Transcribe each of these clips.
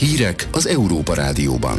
Hírek az Európa Rádióban.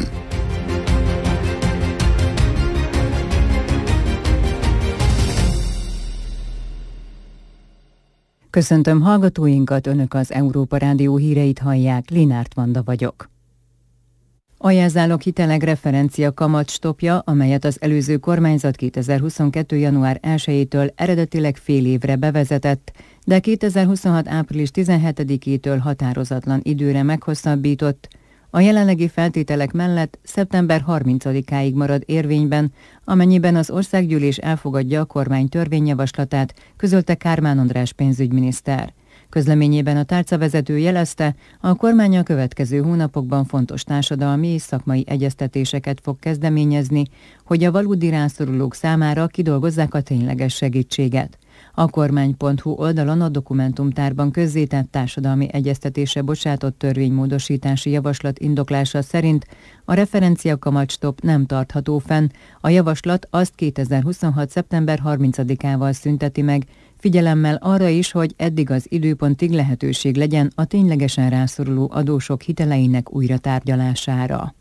Köszöntöm hallgatóinkat, Önök az Európa Rádió híreit hallják, Linárt Vanda vagyok. A jelzálog hitelek referencia kamat stopja, amelyet az előző kormányzat 2022. január 1-től eredetileg fél évre bevezetett, de 2026. április 17-től határozatlan időre meghosszabbított, a jelenlegi feltételek mellett szeptember 30-áig marad érvényben, amennyiben az országgyűlés elfogadja a kormány törvényjavaslatát, közölte Kármán András pénzügyminiszter. Közleményében a tárcavezető jelezte, a kormány a következő hónapokban fontos társadalmi és szakmai egyeztetéseket fog kezdeményezni, hogy a valódi rászorulók számára kidolgozzák a tényleges segítséget. A kormány.hu oldalon a dokumentumtárban közzétett társadalmi egyeztetésre bocsátott törvénymódosítási javaslat indoklása szerint a referencia kamatstop nem tartható fenn, a javaslat azt 2026. szeptember 30-ával szünteti meg, figyelemmel arra is, hogy eddig az időpontig lehetőség legyen a ténylegesen rászoruló adósok hiteleinek újratárgyalására.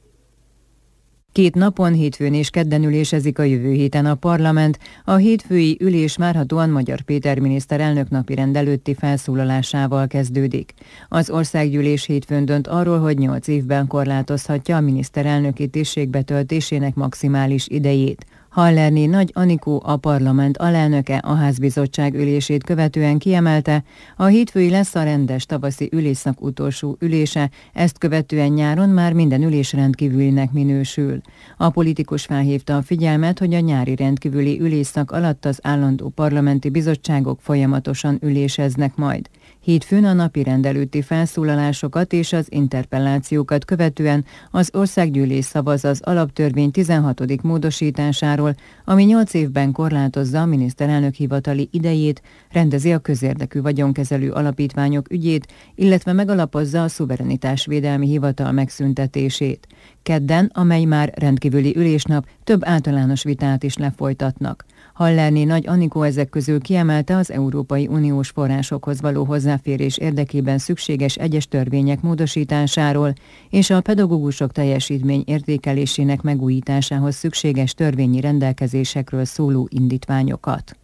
2 napon, hétfőn és kedden ülésezik a jövő héten a parlament. A hétfői ülés várhatóan Magyar Péter miniszterelnök napirend előtti felszólalásával kezdődik. Az országgyűlés hétfőn dönt arról, hogy 8 évben korlátozhatja a miniszterelnöki tisztség betöltésének maximális idejét. Hallerné Nagy Anikó, a parlament alelnöke a házbizottság ülését követően kiemelte, a hétfői lesz a rendes tavaszi ülésszak utolsó ülése, ezt követően nyáron már minden ülés rendkívülinek minősül. A politikus felhívta a figyelmet, hogy a nyári rendkívüli ülésszak alatt az állandó parlamenti bizottságok folyamatosan üléseznek majd. Hétfőn a napirend előtti felszólalásokat és az interpellációkat követően az országgyűlés szavaz az alaptörvény 16. módosításáról, ami 8 évben korlátozza a miniszterelnök hivatali idejét, rendezi a közérdekű vagyonkezelő alapítványok ügyét, illetve megalapozza a szuverenitásvédelmi hivatal megszüntetését. Kedden, amely már rendkívüli ülésnap, több általános vitát is lefolytatnak. Hallerné Nagy Anikó ezek közül kiemelte az Európai Uniós forrásokhoz való hozzáférés érdekében szükséges egyes törvények módosításáról és a pedagógusok teljesítmény értékelésének megújításához szükséges törvényi rendelkezésekről szóló indítványokat.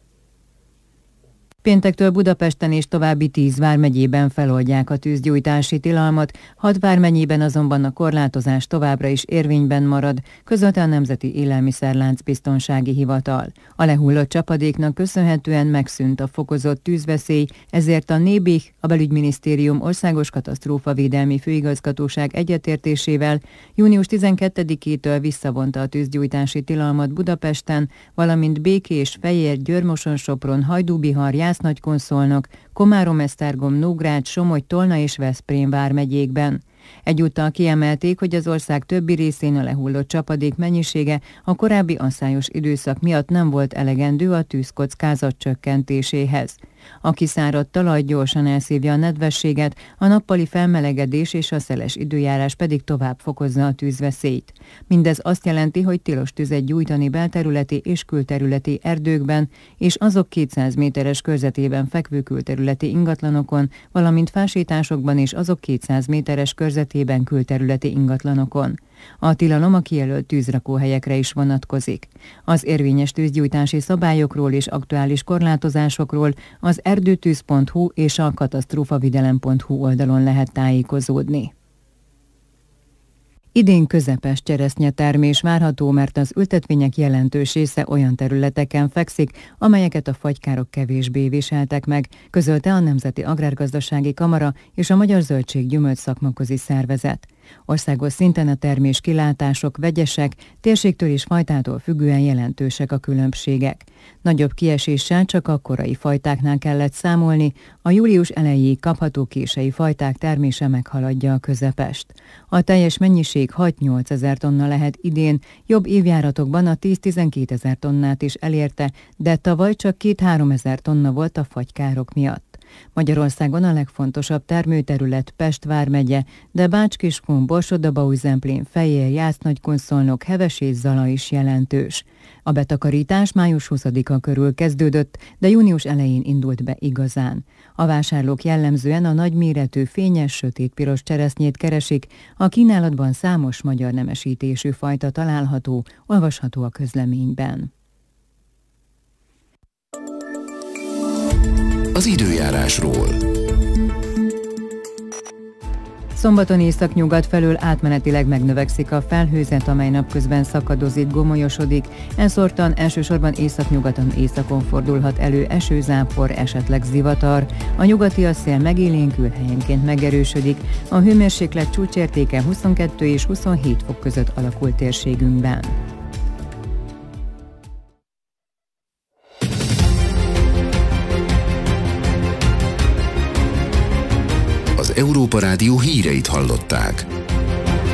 Péntektől Budapesten és további 10 vármegyében feloldják a tűzgyújtási tilalmat, 6 vármegyében azonban a korlátozás továbbra is érvényben marad, közölte a Nemzeti Élelmiszerlánc Biztonsági Hivatal. A lehullott csapadéknak köszönhetően megszűnt a fokozott tűzveszély, ezért a NÉBIH, a Belügyminisztérium Országos Katasztrófavédelmi Főigazgatóság egyetértésével június 12-től visszavonta a tűzgyújtási tilalmat Budapesten, valamint Békés, Fejér, Győr-Moson-Sopron, Hajdú-Bihar, Jász-Nagykonszolnok, Komárom-Esztergom, Nógrád, Somogy, Tolna és Veszprém vármegyékben. Egyúttal kiemelték, hogy az ország többi részén a lehullott csapadék mennyisége a korábbi asszályos időszak miatt nem volt elegendő a tűzkockázat csökkentéséhez. A kiszáradt talaj gyorsan elszívja a nedvességet, a nappali felmelegedés és a szeles időjárás pedig tovább fokozza a tűzveszélyt. Mindez azt jelenti, hogy tilos tüzet gyújtani belterületi és külterületi erdőkben, és azok 200 méteres körzetében fekvő külterületi ingatlanokon, valamint fásításokban és azok 200 méteres körzetében külterületi ingatlanokon. A tilalom a kijelölt tűzrakóhelyekre is vonatkozik. Az érvényes tűzgyújtási szabályokról és aktuális korlátozásokról az erdőtűz.hu és a katasztrófavidelem.hu oldalon lehet tájékozódni. Idén közepes cseresznyetermés várható, mert az ültetvények jelentős része olyan területeken fekszik, amelyeket a fagykárok kevésbé viseltek meg, közölte a Nemzeti Agrárgazdasági Kamara és a Magyar Zöldség-Gyümölcs Szakmaközi Szervezet. Országos szinten a termés kilátások vegyesek, térségtől és fajtától függően jelentősek a különbségek. Nagyobb kieséssel csak a korai fajtáknál kellett számolni, a július elejéig kapható kései fajták termése meghaladja a közepest. A teljes mennyiség 6-8 ezer tonna lehet idén, jobb évjáratokban a 10-12 ezer tonnát is elérte, de tavaly csak 2-3 ezer tonna volt a fagykárok miatt. Magyarországon a legfontosabb termőterület Pest vármegye, de Bács-Kiskun, Borsod-Abaúj-Zemplén, Fejér, Jász-Nagykunszolnok, Heves és Zala is jelentős. A betakarítás május 20-a körül kezdődött, de június elején indult be igazán. A vásárlók jellemzően a nagyméretű, fényes, sötétpiros cseresznyét keresik, a kínálatban számos magyar nemesítésű fajta található, olvasható a közleményben. Az időjárásról. Szombaton északnyugat felől átmenetileg megnövekszik a felhőzet, amely napközben szakadozik, gomolyosodik. Elszórtan elsősorban északnyugaton északon fordulhat elő esőzápor, esetleg zivatar. A nyugati szél megélénkül, helyenként megerősödik. A hőmérséklet csúcsértéke 22 és 27 fok között alakul térségünkben. Az Európa Rádió híreit hallották.